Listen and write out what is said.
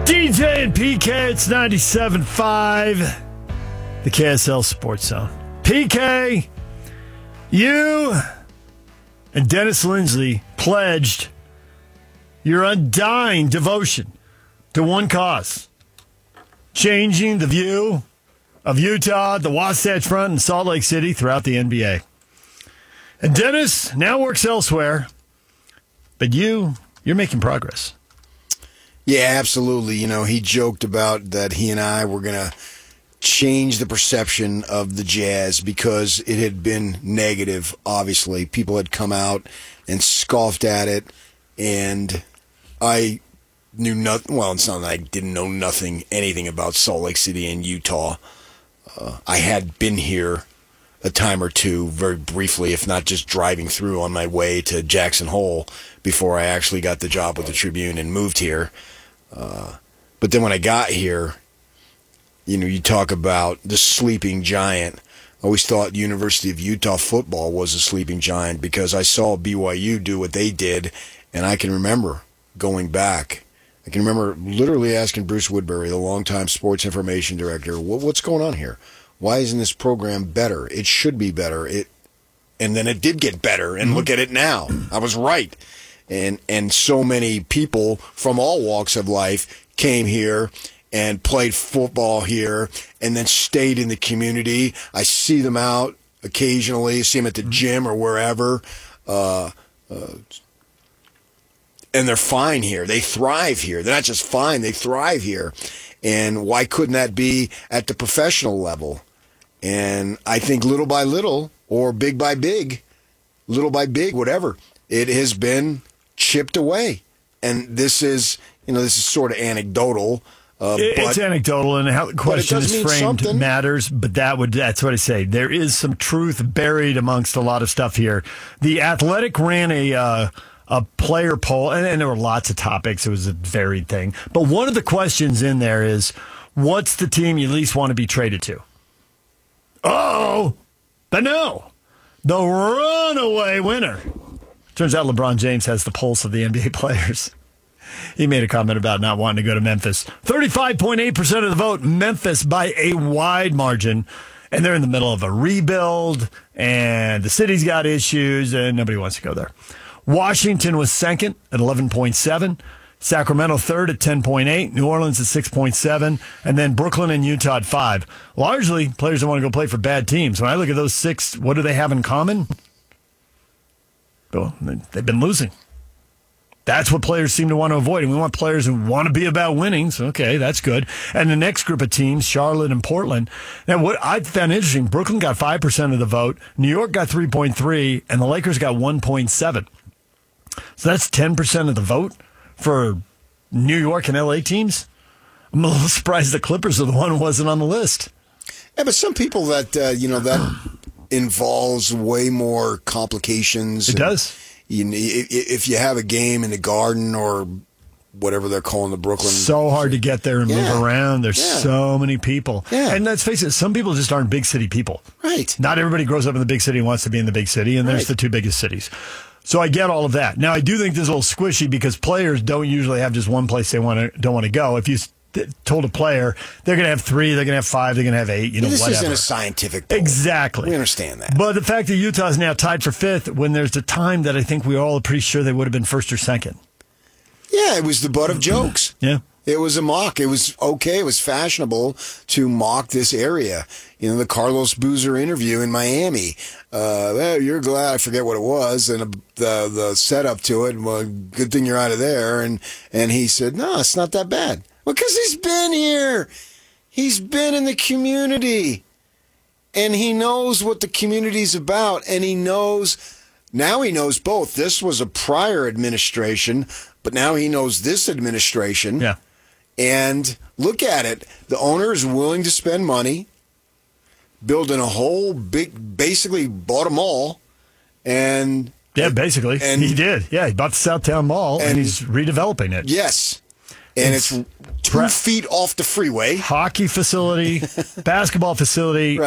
DJ and PK, it's 97.5, the KSL Sports Zone. PK, you and Dennis Lindsay pledged your undying devotion to one cause, changing the view of Utah, the Wasatch Front, and Salt Lake City throughout the NBA. And Dennis now works elsewhere, but you're making progress. Yeah, absolutely. You know, he joked about that he and I were going to change the perception of the Jazz because it had been negative, obviously. People had come out and scoffed at it, and I knew nothing. Well, it's not like I didn't know anything about Salt Lake City and Utah. I had been here a time or two, very briefly, if not just driving through on my way to Jackson Hole before I actually got the job with the Tribune and moved here. But then when I got here, you know, you talk about the sleeping giant. I always thought University of Utah football was a sleeping giant because I saw BYU do what they did, and I can remember going back. I can remember literally asking Bruce Woodbury, the longtime sports information director, what's going on here? Why isn't this program better? It should be better. And then it did get better, and look at it now. I was right. And so many people from all walks of life came here and played football here and then stayed in the community. I see them out occasionally, see them at the gym or wherever. And they're fine here. They thrive here. They're not just fine, they thrive here. And why couldn't that be at the professional level? And I think little by little, or big by big, little by big, whatever, it has been chipped away. And this is sort of anecdotal. It's anecdotal, and how the question is framed matters, but that's what I say. There is some truth buried amongst a lot of stuff here. The Athletic ran a player poll, and there were lots of topics. It was a varied thing. But one of the questions in there is, what's the team you least want to be traded to? Oh, but no. The runaway winner. Turns out LeBron James has the pulse of the NBA players. He made a comment about not wanting to go to Memphis. 35.8% of the vote, Memphis by a wide margin. And they're in the middle of a rebuild, and the city's got issues, and nobody wants to go there. Washington was second at 11.7. Sacramento third at 10.8. New Orleans at 6.7. And then Brooklyn and Utah at 5. Largely, players don't want to go play for bad teams. When I look at those 6, what do they have in common? Well, they've been losing. That's what players seem to want to avoid. And we want players who want to be about winning. So, okay, that's good. And the next group of teams, Charlotte and Portland. Now, what I found interesting, Brooklyn got 5% of the vote. New York got 3.3%. And the Lakers got 1.7%. So that's 10% of the vote for New York and LA teams. I'm a little surprised the Clippers are the one who wasn't on the list. Yeah, but some people that involves way more complications. It does. If you have a game in the Garden or whatever they're calling the Brooklyn. So hard to get there and move around. There's so many people. Yeah. And let's face it, some people just aren't big city people. Right. Not everybody grows up in the big city and wants to be in the big city, and there's the two biggest cities. So I get all of that. Now, I do think this is a little squishy because players don't usually have just one place they don't want to go. If you told a player they're going to have 3, they're going to have 5, they're going to have 8, this whatever. isn't a scientific poll. Exactly. We understand that. But the fact that Utah is now tied for 5th when there's a time that I think we all are pretty sure they would have been 1st or 2nd. Yeah, it was the butt of jokes. Yeah. It was a mock. It was okay. It was fashionable to mock this area. You know, the Carlos Boozer interview in Miami. Well, you're glad, I forget what it was, and the setup to it. Well, good thing you're out of there. And he said, no, it's not that bad. Well, because he's been here. He's been in the community. And he knows what the community's about. And he knows both. This was a prior administration, but now he knows this administration. Yeah. And look at it. The owner is willing to spend money, building a whole basically bought a mall. And yeah, basically. And he did. Yeah, he bought the Southtown Mall, and he's redeveloping it. Yes. And it's 2 feet off the freeway. Hockey facility, basketball facility,